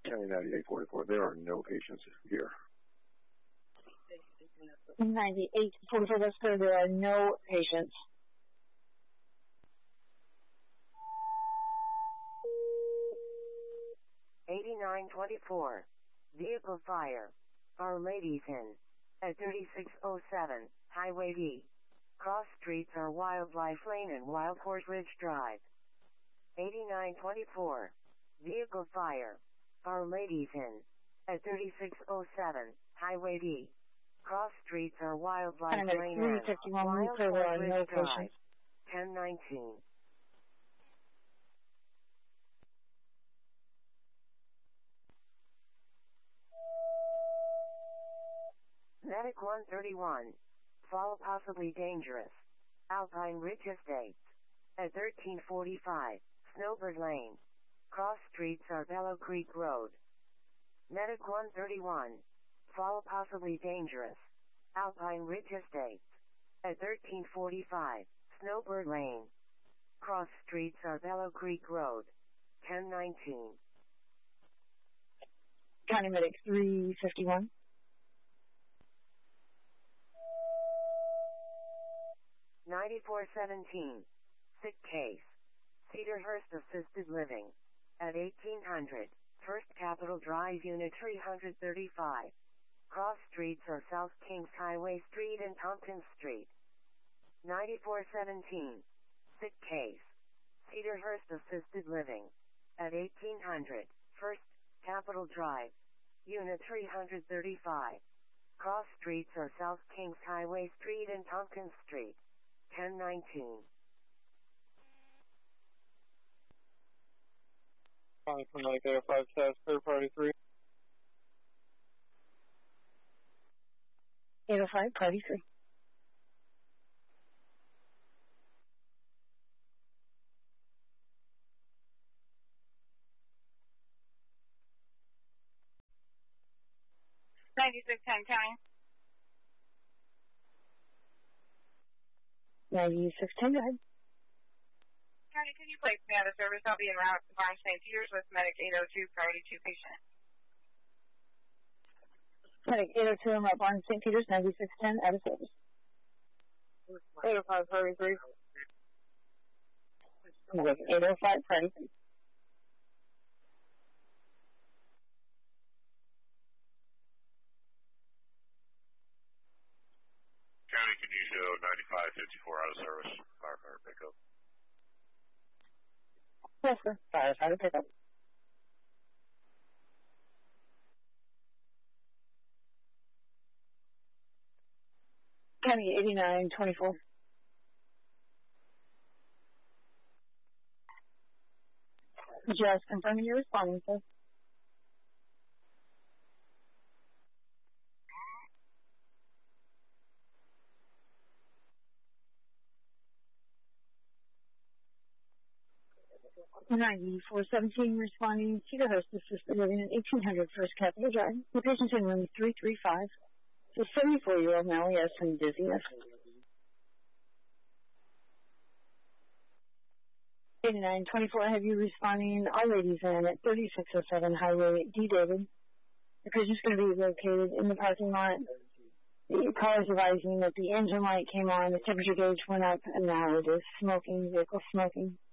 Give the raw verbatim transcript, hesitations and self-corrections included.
County ninety-eight forty-four, there are no patients here. ninety-eight forty-four, that's clear. There are no patients. eighty-nine twenty-four, vehicle fire. Our Lady's Inn. At thirty-six oh seven, Highway D. Cross streets are Wildlife Lane and Wild Horse Ridge Drive. eighty-nine twenty-four, vehicle fire. Our Lady's Inn. At thirty-six oh seven, Highway D. Cross streets are Wildlife Lane and Wild Horse Ridge Drive. ten nineteen. Medic one thirty-one. Fall possibly dangerous. Alpine Ridge Estates. At thirteen forty-five, Snowbird Lane. Cross streets are Bellow Creek Road. Medic one thirty-one. Fall possibly dangerous. Alpine Ridge Estates. At thirteen forty-five, Snowbird Lane. Cross streets are Bellow Creek Road. ten nineteen. County Medic three fifty-one. ninety-four seventeen. Sick case. Cedarhurst Assisted Living. At eighteen hundred, First Capitol Drive, Unit three thirty-five. Cross streets are South Kings Highway Street and Tompkins Street. ninety-four seventeen. Sick case. Cedarhurst Assisted Living. At eighteen hundred, First Capitol Drive. Unit three thirty-five. Cross streets are South Kings Highway Street and Tompkins Street. ten nineteen. Calling from Medic eight oh five, status clear party three. eight oh five, party three. ninety-six ten County. ninety-six ten, go ahead. County, can you place me out of service? I'll be en route to Barnes Saint Peters with Medic eight oh two, priority two patient. Medic eight oh two, I'm at Barnes Saint Peters, ninety-six ten, out of service. eight oh five, priority three. eight oh five, priority three. County, can you show ninety-five fifty-four out of service? Firefighter pickup. Yes, sir. Firefighter pickup. County eighty-nine twenty-four. Just confirming your responding, sir. ninety-four seventeen responding to the host assisted living at eighteen hundred First Capitol Drive. The patient's in room three three five. The seventy-four-year-old male, he has some dizziness. eighty-nine twenty-four, I have you responding Our Lady's Inn at thirty-six oh seven Highway D. David. The patient's going to be located in the parking lot. The caller is advising that the engine light came on, the temperature gauge went up, and now it is smoking, vehicle smoking.